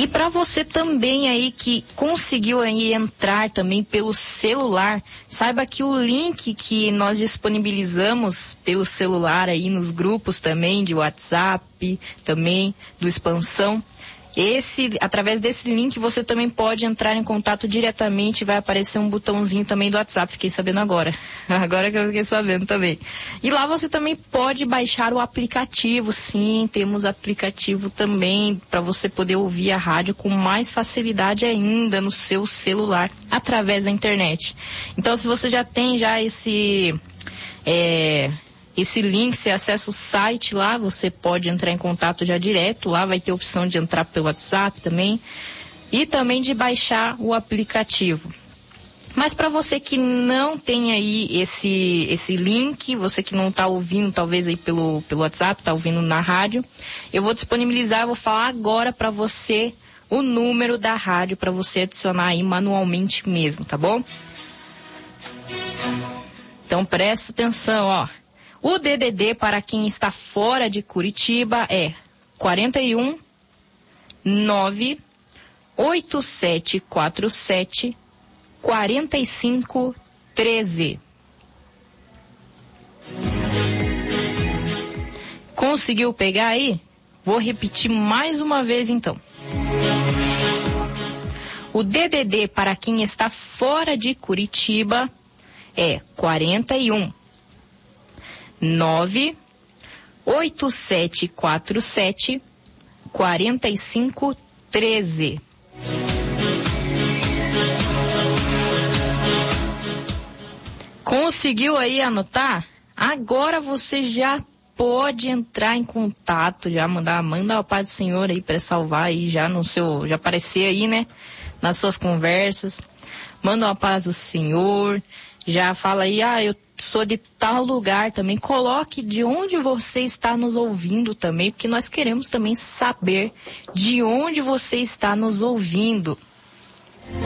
E para você também aí que conseguiu aí entrar também pelo celular, saiba que o link que nós disponibilizamos pelo celular aí nos grupos também de WhatsApp, também do Expansão, através desse link você também pode entrar em contato diretamente, vai aparecer um botãozinho também do WhatsApp, fiquei sabendo agora que eu fiquei sabendo também. E lá você também pode baixar o aplicativo, sim, temos aplicativo também para você poder ouvir a rádio com mais facilidade ainda no seu celular, através da internet. Então se você já tem esse link, você acessa o site lá, você pode entrar em contato já direto, lá vai ter a opção de entrar pelo WhatsApp também, e também de baixar o aplicativo. Mas para você que não tem aí esse link, você que não está ouvindo talvez aí pelo WhatsApp, está ouvindo na rádio, eu vou disponibilizar, vou falar agora para você o número da rádio para você adicionar aí manualmente mesmo, tá bom? Então presta atenção, ó. O DDD para quem está fora de Curitiba é 41 98747 4513. Conseguiu pegar aí? Vou repetir mais uma vez então. O DDD para quem está fora de Curitiba é 41 98747 4513. Conseguiu aí anotar? Agora você já pode entrar em contato, já manda a paz do Senhor aí para salvar aí já já aparecer aí, né? Nas suas conversas. Manda uma paz do Senhor. Já fala aí, eu sou de tal lugar também. Coloque de onde você está nos ouvindo também, porque nós queremos também saber de onde você está nos ouvindo.